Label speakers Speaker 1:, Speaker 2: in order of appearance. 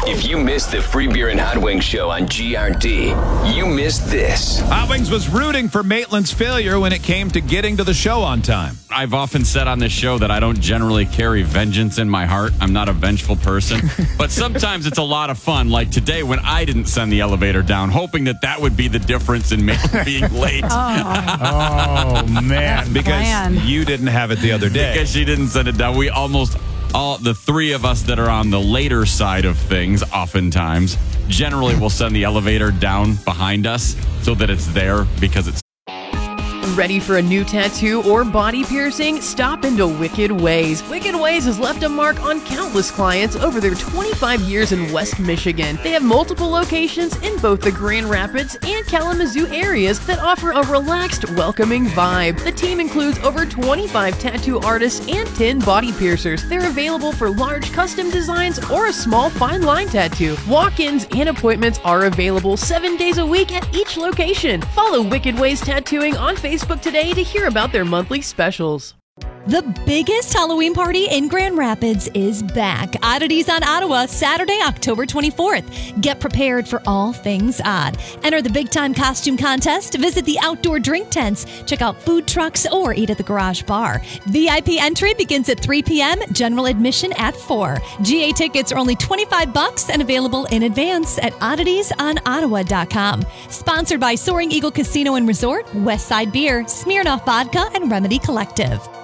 Speaker 1: If you missed the Free Beer and Hot Wings show on GRD, you missed this.
Speaker 2: Hot Wings was rooting for Maitland's failure when it came to getting to the show on time.
Speaker 3: I've often said on this show that I don't generally carry vengeance in my heart. I'm not a vengeful person. But sometimes it's a lot of fun, like today when I didn't send the elevator down, hoping that would be the difference in Maitland being late.
Speaker 2: Oh, man. Because you didn't have it the other day.
Speaker 3: Because she didn't send it down. We almost... all the three of us that are on the later side of things, oftentimes, generally will send the elevator down behind us so that it's there because it's...
Speaker 4: Ready for a new tattoo or body piercing? Stop into Wicked Ways. Wicked Ways has left a mark on countless clients over their 25 years in West Michigan. They have multiple locations in both the Grand Rapids and Kalamazoo areas that offer a relaxed, welcoming vibe. The team includes over 25 tattoo artists and 10 body piercers. They're available for large custom designs or a small fine line tattoo. Walk-ins and appointments are available 7 days a week at each location. Follow Wicked Ways Tattooing on Facebook today to hear about their monthly specials.
Speaker 5: The biggest Halloween party in Grand Rapids is back. Oddities on Ottawa, Saturday, October 24th. Get prepared for all things odd. Enter the big time costume contest, visit the outdoor drink tents, check out food trucks, or eat at the Garage Bar. VIP entry begins at 3 p.m., general admission at 4. GA tickets are only $25 and available in advance at odditiesonottawa.com. Sponsored by Soaring Eagle Casino and Resort, Westside Beer, Smirnoff Vodka, and Remedy Collective.